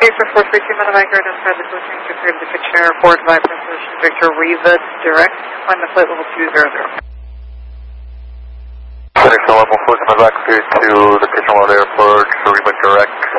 for 432 Metaviker, identified the posting to clear the Kitchener Airport via Precision Victor Riva direct, find the flight level 200. Connection level 4 Metaviker to the Kitchener Airport, Riva direct.